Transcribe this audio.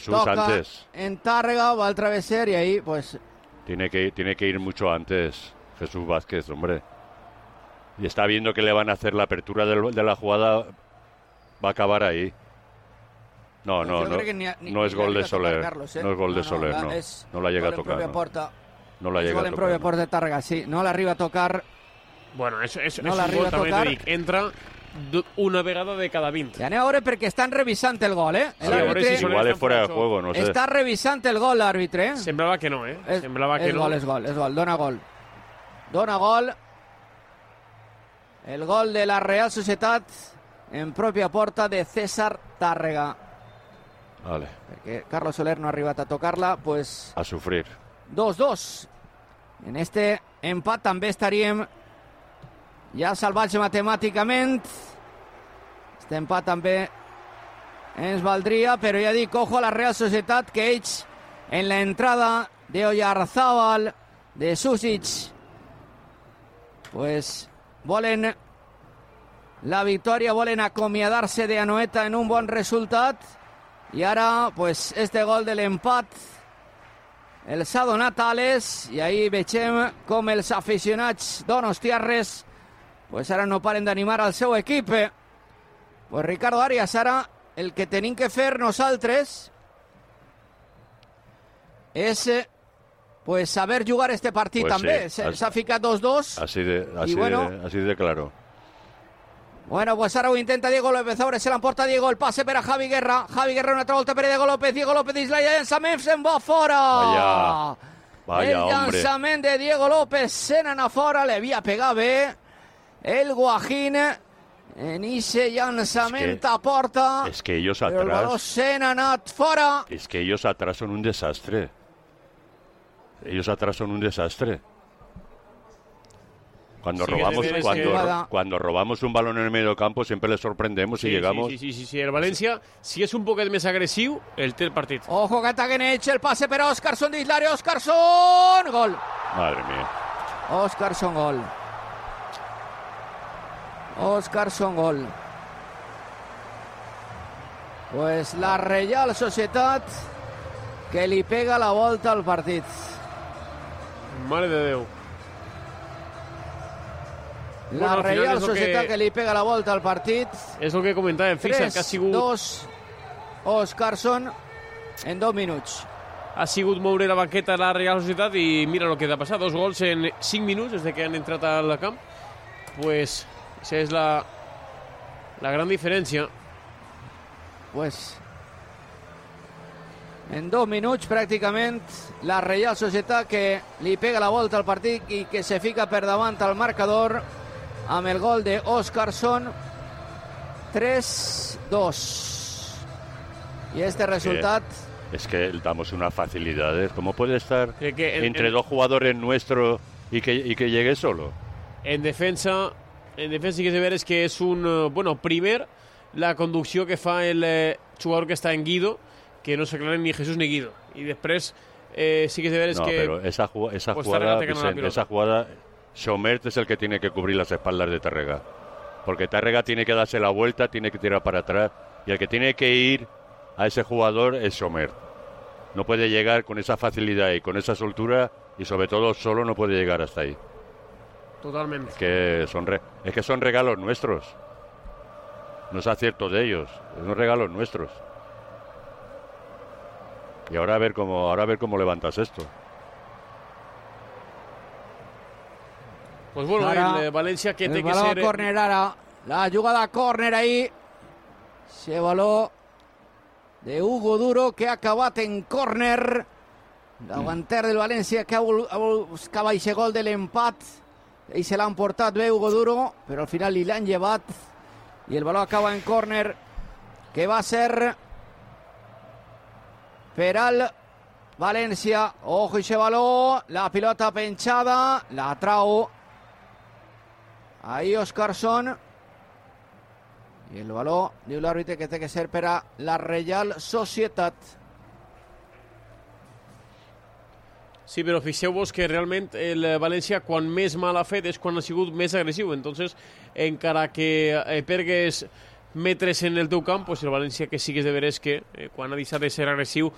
Jesús toca antes. en Tárrega, va al traveser y ahí pues... Tiene que ir mucho antes Jesús Vázquez, hombre. Y está viendo que le van a hacer la apertura de la jugada, va a acabar ahí. No es gol de Soler. Carlos, No es gol de Soler, no. No la llega a tocar. No la llega a tocar. En propia porta de Tàrrega, sí. No l'arriba a tocar. Bueno, és no un gol, també t'ho dic. Entra una vegada de cada 20. I anem a veure perquè estan revisant el gol, eh? Igual és fora de juego, no sé. Està revisant el gol l'àrbitre, eh? Semblava que no, eh? Semblava que no. És gol. Dona gol. El gol de la Real Societat en pròpia porta de César Tàrrega. Vale. Perquè Carlos Soler no ha arribat a tocar-la, pues... A sofrir. 2-2. En este empat també estaríem ja salvats matemàticament. Este empat també ens valdria, però ja dic, ojo a la Real Societat, que ells en la entrada de Oyarzábal, de Susic, pues volen la victòria, volen acomiadar-se de Anoeta en un bon resultat, i ara pues este gol de l'empat els ha donat ales, i ahir vegem com els aficionats donostiarres pues ara no paren d'animar al seu equip. Pues Ricardo Arias, ara el que tenim que fer nosaltres és pues saber jugar este partit pues també. Sí, s'ha ficat 2-2. Así de claro. Bueno, pues ahora ho intenta Diego López, ahora se l'emporta Diego, el passe per a Javi Guerra, una altra volta per a Diego López dins la llançament, se'n va fora. Vaya, el llançament de Diego López se n'anà fora, li havia pegat bé el Guajín en ese llançament a porta. Es que ellos atrás, el baló se n'ha anat fora. Es que ellos atrás son un desastre. Cuando robamos un balón en el medio campo siempre les sorprendemos y llegamos... Sí. El València, si és un poquet més agressiu, el té el partit. Ojo que ataquen ells, el passe per Óscarson dins l'àrea, Óscarson! Gol! Madre mía. Óscarson, gol. Pues la Real Societat que li pega la volta al partit. Mare de Déu. La Real Societat que li pega la volta al partit. És el que comentàvem, fixa't que ha sigut... 3-2 Óscarson en 2 minuts. Ha sigut moure la banqueta de la Real Societat i mira el que ha passat, 2 gols en 5 minuts des que han entrat al camp. Pues esa és la gran diferència. Pues en 2 minuts pràcticament la Real Societat que li pega la volta al partit i que se fica per davant al marcador amb el gol de Óscarson. 3-2. Y este resultado... Es que damos unas facilidades. ¿Cómo puede estar entre dos jugadores nuestros y que llegue solo? En defensa sí que és de veres que és un... primer, la conducció que fa el jugador que està en Guido, que no s'aclaren ni Jesús ni Guido. I després sí que és de veres que... No, pero esa jugada, Somert es el que tiene que cubrir las espaldas de Tàrrega. Porque Tàrrega tiene que darse la vuelta, tiene que tirar para atrás. Y el que tiene que ir a ese jugador es Somert. No puede llegar con esa facilidad y con esa soltura, y sobre todo solo no puede llegar hasta ahí. Totalmente. Es que son regalos nuestros. No es acierto de ellos, son regalos nuestros. Y ahora a ver cómo levantas esto. Pues bueno, el València que té que ser... Córner ara, la jugada córner ahí. Se baló de Hugo Duro que ha acabat en córner. Davanter del València que buscava aquest gol de l'empat. I se l'han portat bé Hugo Duro, però al final li l'han llevat. I el baló acaba en córner, que va ser per al València. Ojo ese baló, la pilota penjada, la trau ahí Óscarson. I el baló, diu l'àrbitre, que té que ser per a la Real Societat. Sí, però fixeu-vos que realment el València quan més mal ha fet és quan ha sigut més agressiu. Entonces, encara que pergues metres en el teu camp, pues el València que sí que és de veres que quan ha deixat de ser agressiu